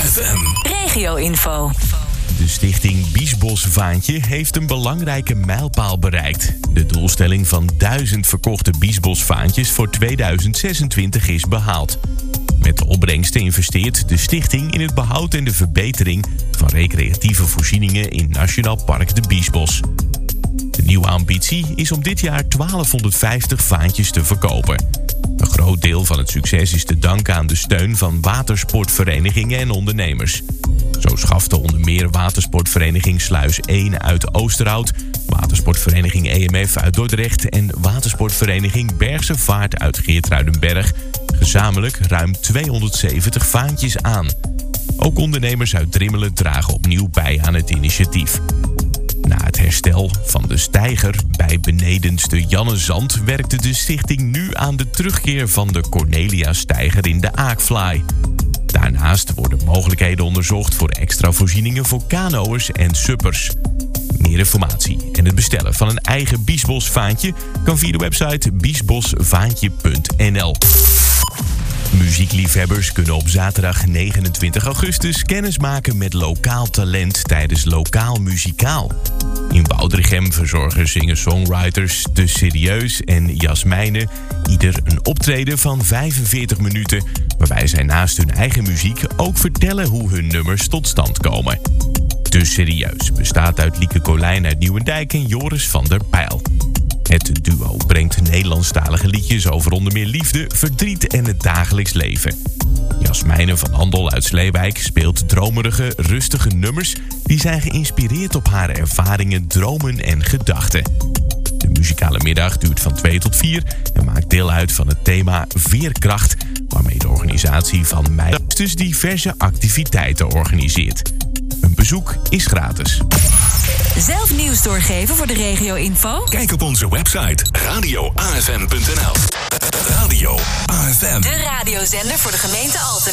AFM. Regio-info. De stichting Biesbos-Vaantje heeft een belangrijke mijlpaal bereikt. De doelstelling van 1000 verkochte Biesbos-Vaantjes voor 2026 is behaald. Met de opbrengsten investeert de stichting in het behoud en de verbetering van recreatieve voorzieningen in Nationaal Park de Biesbos. De nieuwe ambitie is om dit jaar 1250 vaantjes te verkopen. Een groot deel van het succes is te danken aan de steun van watersportverenigingen en ondernemers. Zo schafte onder meer watersportvereniging Sluis 1 uit Oosterhout, watersportvereniging EMF uit Dordrecht en watersportvereniging Bergse Vaart uit Geertruidenberg gezamenlijk ruim 270 vaantjes aan. Ook ondernemers uit Drimmelen dragen opnieuw bij aan het initiatief. Na het herstel van de steiger bij benedenste Jannezand werkte de stichting nu aan de terugkeer van de Cornelia-steiger in de Aakvlaai. Daarnaast worden mogelijkheden onderzocht voor extra voorzieningen voor kanoërs en suppers. Meer informatie en het bestellen van een eigen Biesbos-vaantje kan via de website biesbosvaantje.nl. Muziekliefhebbers kunnen op zaterdag 29 augustus kennis maken met lokaal talent tijdens Lokaal Muzikaal. In Woudrichem verzorgen singer-songwriters De Serieus en Jasmijne ieder een optreden van 45 minuten... waarbij zij naast hun eigen muziek ook vertellen hoe hun nummers tot stand komen. De Serieus bestaat uit Lieke Colijn uit Nieuwendijk en Joris van der Pijl. Het duo brengt Nederlandstalige liedjes over onder meer liefde, verdriet en het dagelijks leven. Jasmijne van Andel uit Sleewijk speelt dromerige, rustige nummers die zijn geïnspireerd op haar ervaringen, dromen en gedachten. De muzikale middag duurt van 2 tot 4 en maakt deel uit van het thema Veerkracht, waarmee de organisatie van mei dus diverse activiteiten organiseert. Een bezoek is gratis. Zelf nieuws doorgeven voor de regio-info? Kijk op onze website radioafm.nl. Radio AFM. De radiozender voor de gemeente Alten.